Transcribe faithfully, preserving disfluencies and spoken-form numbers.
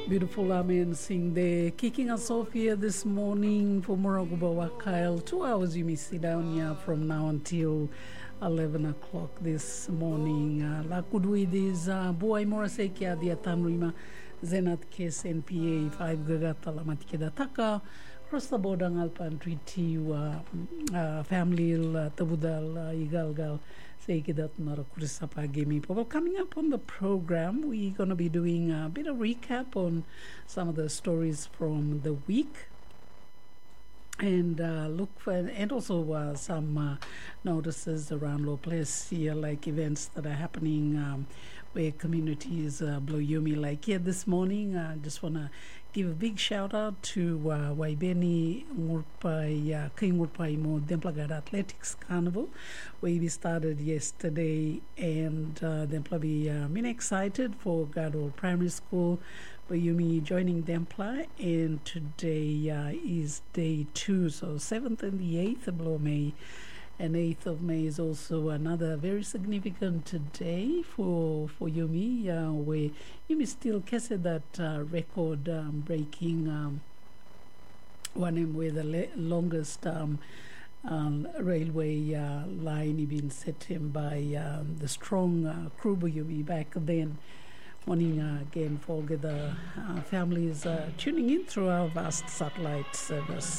Beautiful Amen sing there. Kicking us off here this morning for Moraguba Wakail. Two hours you may sit down here from now until eleven o'clock this morning. La Kudwidis, Boy Morasekia, the Atanrima, Zenat Kes N P A, Five Gagata Lamatikeda Taka, Cross the border Alpan Treaty, Family Tabudal, Igalgal. Well, coming up on the program, we're going to be doing a bit of recap on some of the stories from the week, and uh, look for, and also uh, some uh, notices around low place here, like events that are happening um, where communities uh, blow Yumi. Like here this morning, I uh, just want to give a big shout out to uh, Waibeni Ngurpai, uh, King Ngurpai Mo Demplagada Athletics Carnival, where we started yesterday, and uh, Dempla be uh, been excited for Gadol Primary School, where Yumi joining Dempla, and today uh, is day two, so seventh and the eighth of May. And eighth of May is also another very significant day for for Yumi, uh, where Yumi still kese that uh, record um, breaking um, one with the le- longest um, um, railway uh, line been set in by um, the strong uh, Krubu Yumi back then. Morning uh, again for the uh, families uh, tuning in through our vast satellite service.